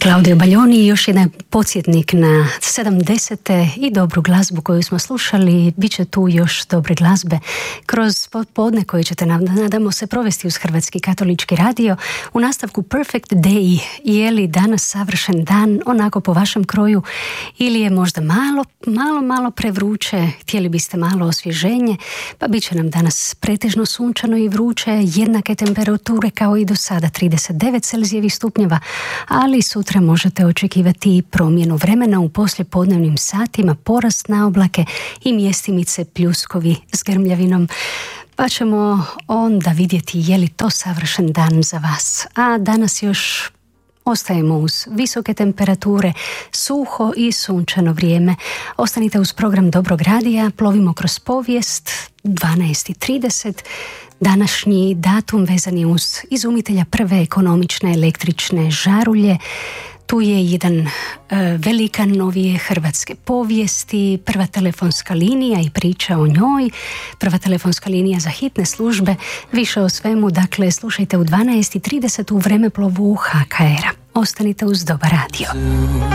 Claudio Baglioni i još jedan podsjetnik na 70. i dobru glazbu koju smo slušali. Biće tu još dobre glazbe kroz podne koje ćete nadamo se provesti uz Hrvatski katolički radio. U nastavku Perfect Day, je li danas savršen dan onako po vašem kroju ili je možda malo prevruće, htjeli biste malo osvježenje, pa bit će nam danas pretežno sunčano i vruće, jednake temperature kao i do sada, 39 celzijevih stupnjeva, ali sutra možete očekivati promjenu vremena u poslijepodnevnim satima, porast na oblake i mjestimice pljuskovi s grmljavinom. Pa ćemo onda vidjeti je li to savršen dan za vas. A danas još ostajemo uz visoke temperature, suho i sunčano vrijeme. Ostanite uz program Dobrog radija, plovimo kroz povijest, 12:30. Današnji datum vezan je uz izumitelja prve ekonomične električne žarulje. Tu je jedan velikan novije hrvatske povijesti, prva telefonska linija i priča o njoj, prva telefonska linija za hitne službe, više o svemu, dakle slušajte u 12:30 u vremeplovu HKR-a. Ostanite uz Dobar radio.